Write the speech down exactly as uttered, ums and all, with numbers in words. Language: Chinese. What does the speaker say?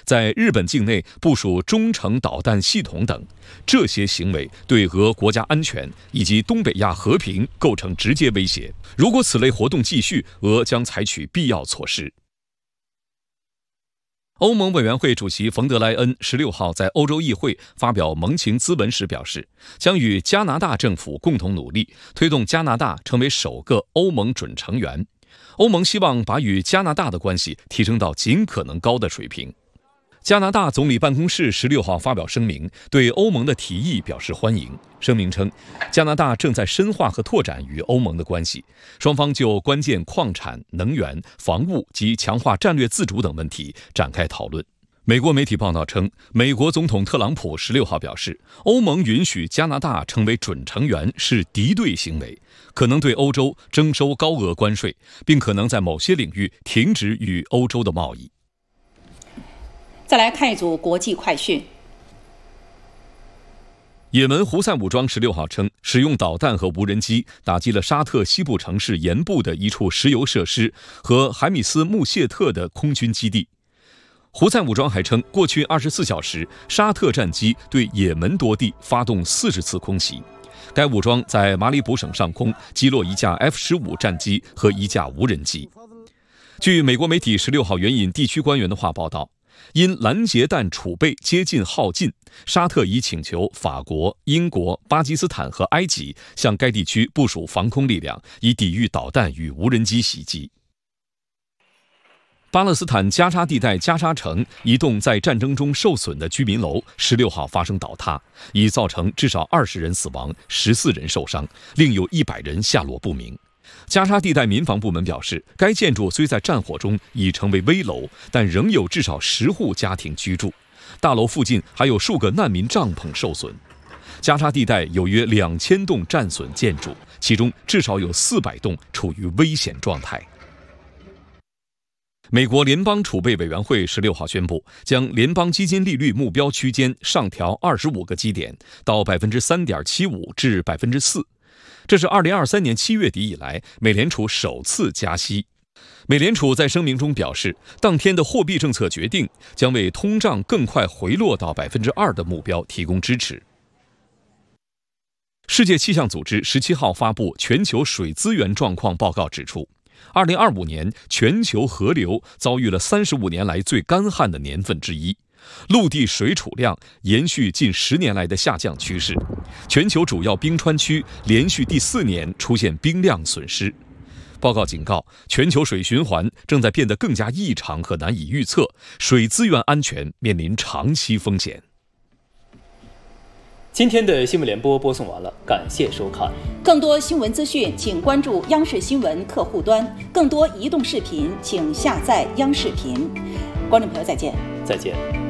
在日本境内部署中程导弹系统等，这些行为对俄国家安全以及东北亚和平构成直接威胁。如果此类活动继续，俄将采取必要措施。欧盟委员会主席冯德莱恩十六号在欧洲议会发表盟情咨文时表示，将与加拿大政府共同努力，推动加拿大成为首个欧盟准成员。欧盟希望把与加拿大的关系提升到尽可能高的水平。加拿大总理办公室十六号发表声明，对欧盟的提议表示欢迎。声明称，加拿大正在深化和拓展与欧盟的关系，双方就关键矿产、能源、防务及强化战略自主等问题展开讨论。美国媒体报道称，美国总统特朗普十六号表示，欧盟允许加拿大成为准成员是敌对行为，可能对欧洲征收高额关税，并可能在某些领域停止与欧洲的贸易。 再来看一组国际快讯。 也门胡塞武装十六号称，使用导弹和无人机打击了沙特西部城市盐部的一处石油设施和海米斯穆谢特的空军基地。胡塞武装还称，过去二十四小时，沙特战机对也门多地发动四十次空袭。该武装在马里卜省上空击落一架 F 十五 战机和一架无人机。据美国媒体十六号援引地区官员的话报道，因拦截弹储备接近耗尽，沙特已请求法国、英国、巴基斯坦和埃及向该地区部署防空力量，以抵御导弹与无人机袭击。巴勒斯坦加沙地带加沙城一栋在战争中受损的居民楼十六号发生倒塌，已造成至少二十人死亡，十四人受伤，另有一百人下落不明。加沙地带民防部门表示，该建筑虽在战火中已成为危楼，但仍有至少十户家庭居住。大楼附近还有数个难民帐篷受损。加沙地带有约两千栋战损建筑，其中至少有四百栋处于危险状态。美国联邦储备委员会十六号宣布，将联邦基金利率目标区间上调二十五个基点，到百分之三点七五至百分之四。这是二零二三年七月底以来美联储首次加息。美联储在声明中表示，当天的货币政策决定将为通胀更快回落到百分之二的目标提供支持。世界气象组织十七号发布全球水资源状况报告，指出，二零二五年全球河流遭遇了三十五年来最干旱的年份之一。陆地水储量延续近十年来的下降趋势，全球主要冰川区连续第四年出现冰量损失。报告警告，全球水循环正在变得更加异常和难以预测，水资源安全面临长期风险。 今天的新闻联播播送完了，感谢收看。 更多新闻资讯，请关注央视新闻客户端；更多移动视频，请下载央视频。观众朋友，再见。 再见。